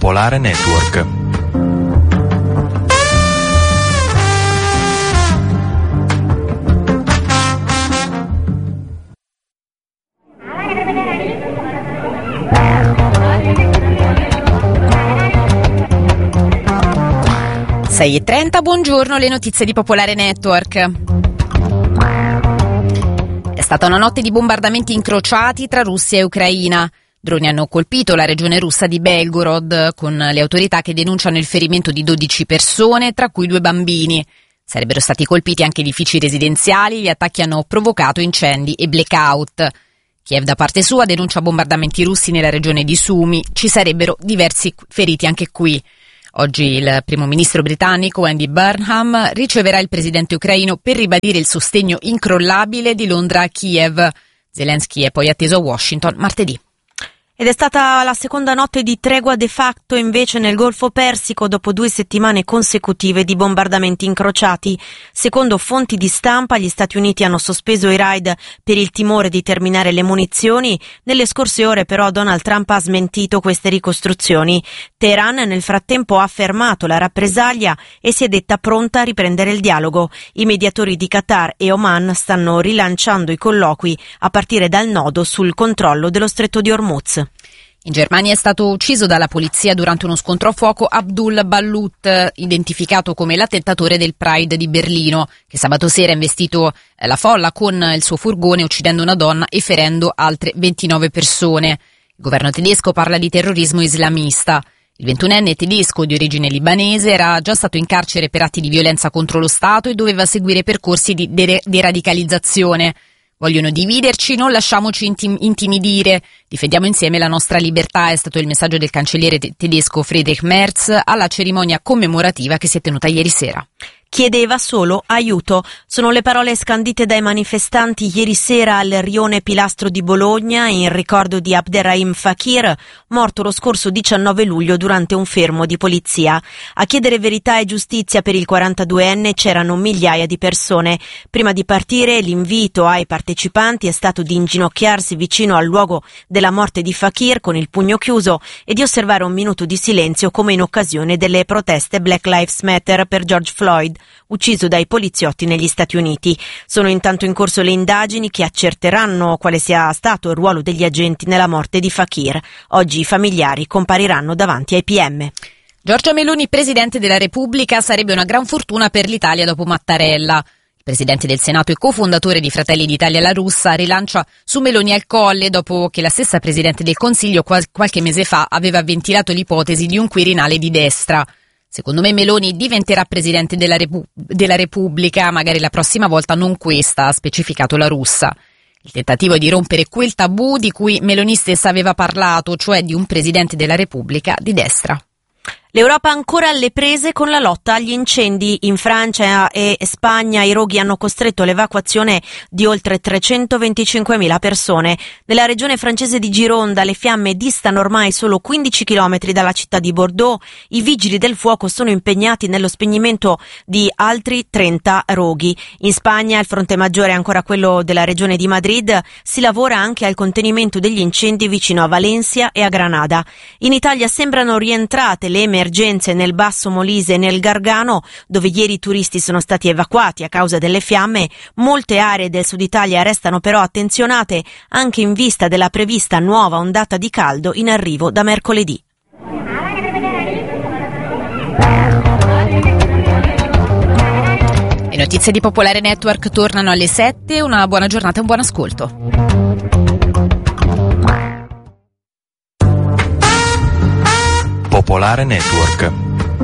Popolare Network. Sei e 30, buongiorno, le notizie di Popolare Network. È stata una notte di bombardamenti incrociati tra Russia e Ucraina. Droni hanno colpito la regione russa di Belgorod, con le autorità che denunciano il ferimento di 12 persone, tra cui 2 bambini. Sarebbero stati colpiti anche edifici residenziali, gli attacchi hanno provocato incendi e blackout. Kiev da parte sua denuncia bombardamenti russi nella regione di Sumy, ci sarebbero diversi feriti anche qui. Oggi il primo ministro britannico Andy Burnham riceverà il presidente ucraino per ribadire il sostegno incrollabile di Londra a Kiev. Zelensky è poi atteso a Washington martedì. Ed è stata la seconda notte di tregua de facto invece nel Golfo Persico dopo 2 settimane consecutive di bombardamenti incrociati. Secondo fonti di stampa, gli Stati Uniti hanno sospeso i raid per il timore di terminare le munizioni. Nelle scorse ore però Donald Trump ha smentito queste ricostruzioni. Teheran nel frattempo ha fermato la rappresaglia e si è detta pronta a riprendere il dialogo. I mediatori di Qatar e Oman stanno rilanciando i colloqui a partire dal nodo sul controllo dello Stretto di Hormuz. In Germania è stato ucciso dalla polizia durante uno scontro a fuoco Abdul Ballut, identificato come l'attentatore del Pride di Berlino, che sabato sera ha investito la folla con il suo furgone uccidendo una donna e ferendo altre 29 persone. Il governo tedesco parla di terrorismo islamista. Il 21enne tedesco di origine libanese era già stato in carcere per atti di violenza contro lo Stato e doveva seguire percorsi di deradicalizzazione. Vogliono dividerci, non lasciamoci intimidire. Difendiamo insieme la nostra libertà, è stato il messaggio del cancelliere tedesco Friedrich Merz alla cerimonia commemorativa che si è tenuta ieri sera. Chiedeva solo aiuto. Sono le parole scandite dai manifestanti ieri sera al rione Pilastro di Bologna in ricordo di Abderrahim Fakir, morto lo scorso 19 luglio durante un fermo di polizia. A chiedere verità e giustizia per il 42enne c'erano migliaia di persone. Prima di partire l'invito ai partecipanti è stato di inginocchiarsi vicino al luogo della morte di Fakir con il pugno chiuso e di osservare un minuto di silenzio come in occasione delle proteste Black Lives Matter per George Floyd, ucciso dai poliziotti negli Stati Uniti. Sono intanto in corso le indagini che accerteranno quale sia stato il ruolo degli agenti nella morte di Fakir. Oggi i familiari compariranno davanti ai PM. Giorgia Meloni, presidente della Repubblica, sarebbe una gran fortuna per l'Italia dopo Mattarella. Il presidente del Senato e cofondatore di Fratelli d'Italia La Russa rilancia su Meloni al Colle dopo che la stessa presidente del Consiglio qualche mese fa aveva ventilato l'ipotesi di un Quirinale di destra. Secondo me Meloni diventerà presidente della Repubblica, magari la prossima volta, non questa, ha specificato La Russa. Il tentativo è di rompere quel tabù di cui Meloni stessa aveva parlato, cioè di un presidente della Repubblica di destra. L'Europa ancora alle prese con la lotta agli incendi. In Francia e Spagna i roghi hanno costretto all'evacuazione di oltre 325.000 persone. Nella regione francese di Gironda le fiamme distano ormai solo 15 chilometri dalla città di Bordeaux. I vigili del fuoco sono impegnati nello spegnimento di altri 30 roghi. In Spagna il fronte maggiore è ancora quello della regione di Madrid. Si lavora anche al contenimento degli incendi vicino a Valencia e a Granada. In Italia sembrano rientrate le emergenze nel Basso Molise e nel Gargano, dove ieri i turisti sono stati evacuati a causa delle fiamme. Molte aree del sud Italia restano però attenzionate anche in vista della prevista nuova ondata di caldo in arrivo da mercoledì. Le notizie di Popolare Network tornano alle 7. Una buona giornata e un buon ascolto. Popolare Network.